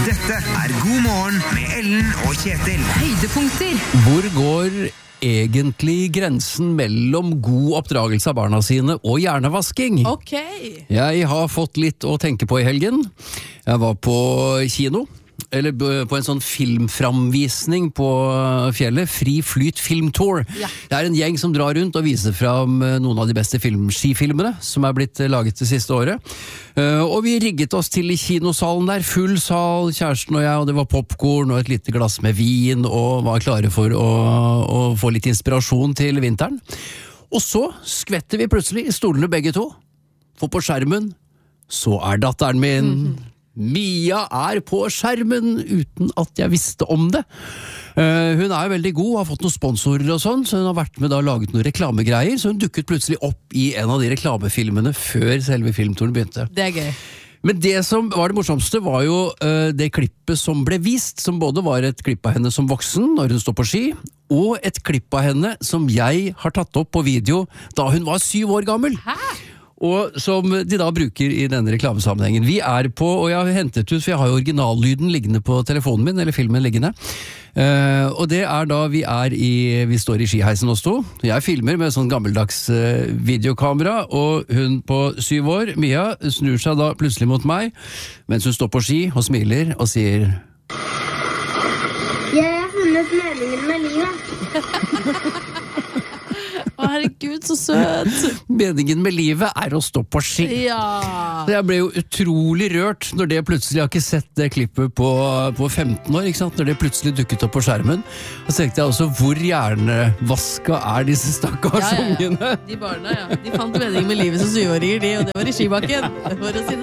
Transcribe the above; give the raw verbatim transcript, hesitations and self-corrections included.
Dette er God morgen med Ellen og Kjetil. Høydepunkter. Hvor går egentlig grensen mellom god oppdragelse av barna sine og hjernevasking? Ok. Jeg har fått litt å tenke på i helgen. Jeg var på kino, eller på en sånn filmframvisning på fjellet, Fri Flyt Filmtour. Ja. Det er en gjeng som drar rundt og viser fram noen av de beste film, skifilmene som er blitt laget det siste året. Og vi rigget oss til i kinosalen der, full sal, kjæresten og jeg, og det var popcorn og et lite glass med vin, og var klare for å, å få litt inspirasjon til vinteren. Og så skvetter vi plutselig i stolene begge to, for på skjermen så er datteren min... Mm-hmm. Mia er på skjermen uten at jeg visste om det. Uh, hun er veldig god, har fått noen sponsorer og sånn, så hun har vært med da og laget noen reklamegreier, så hun dukket plutselig opp i en av de reklamefilmene før selve filmturen begynte. Det er gøy. Men det som var det morsomste var jo uh, det klippet som ble vist, som både var et klipp av henne som voksen når hun står på ski, og et klipp av henne som jeg har tatt opp på video da hun var syv år gammel. Hæ? Og som de da bruker i denne reklamesammenhengen. Vi er på, og jeg har hentet ut, for jeg har jo originallyden liggende på telefonen min, eller filmen liggende. Uh, og det er da vi er i, vi står i skiheisen oss to. Jeg filmer med sånn gammeldags uh, videokamera, og hun på syv år, Mia, snur seg da plutselig mot meg, mens hun står på ski og smiler og sier: Jeg har funnet meningen med livet. Å, herregud, så søt. Meningen med livet er å stå på ski. Ja. Så jeg ble jo utrolig rørt når det plutselig, jeg har ikke sett det klippet på, på femten år, ikke sant? Når det plutselig dukket opp på skjermen. Og så tenkte jeg også, hvor hjernevaska er disse stakkars Ja, ja, ja. ungene? De barna, ja. De fant meningen med livet som syvåringer, de, og det var i skibakken. For å si det